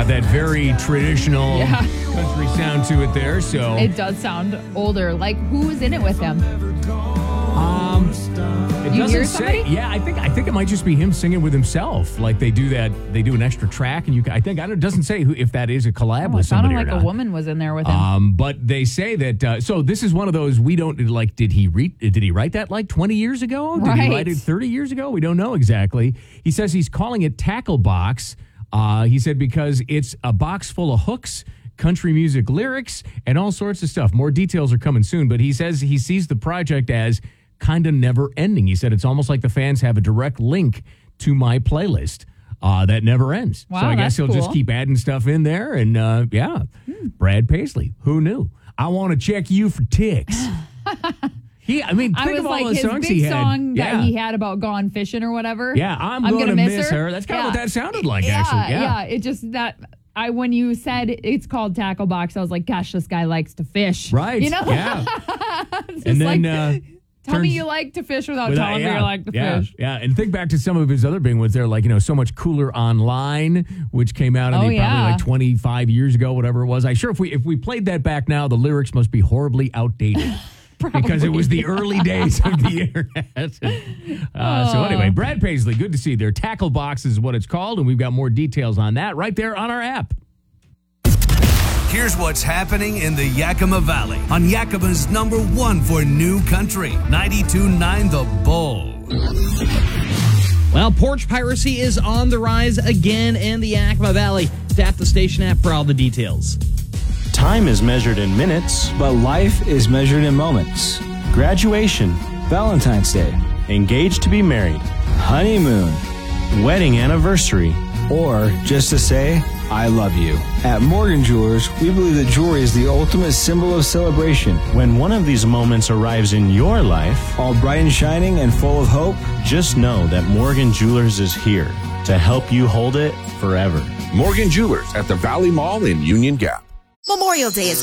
Got that very traditional country sound to it there. So It does sound older. Like, who was in it with him? It You doesn't hear say. somebody? Yeah, I think it might just be him singing with himself. Like they do that. They do an extra track, and it doesn't say if that is a collab Oh, with it sounded somebody like or not. a woman was in there with him. But they say that. So this is one of those we don't like. Did he write that like 20 years ago? Did he write it 30 years ago? We don't know exactly. He says he's calling it Tackle Box. He said because it's a box full of hooks, country music lyrics, and all sorts of stuff. More details are coming soon. But he says he sees the project as kind of never ending. He said it's almost like the fans have a direct link to my playlist that never ends. Wow, so I guess that's he'll just cool. keep adding stuff in there. And Brad Paisley, who knew? I want to check you for ticks. Think I of was all like the his songs big he had. song that he had about gone fishing or whatever. Yeah, I'm gonna miss her. That's kind of what that sounded like, actually. Yeah. It just that when you said it's called Tackle Box, I was like, gosh, this guy likes to fish. Right. You know? Yeah. It's And just then tell me you like to fish without telling me you like to fish. Yeah, and think back to some of his other big ones there, like, So Much Cooler Online, which came out probably like 25 years ago, whatever it was. I'm sure if we played that back now, the lyrics must be horribly outdated. Because it was the early days of the internet. So anyway, Brad Paisley, good to see you there. Tackle Box is what it's called, and we've got more details on that right there on our app. Here's what's happening in the Yakima Valley on Yakima's #1 for new country, 92.9 The Bull. Well, porch piracy is on the rise again in the Yakima Valley. Tap the station app for all the details. Time is measured in minutes, but life is measured in moments. Graduation, Valentine's Day, engaged to be married, honeymoon, wedding anniversary, or just to say, I love you. At Morgan Jewelers, we believe that jewelry is the ultimate symbol of celebration. When one of these moments arrives in your life, all bright and shining and full of hope, just know that Morgan Jewelers is here to help you hold it forever. Morgan Jewelers at the Valley Mall in Union Gap. Memorial Day is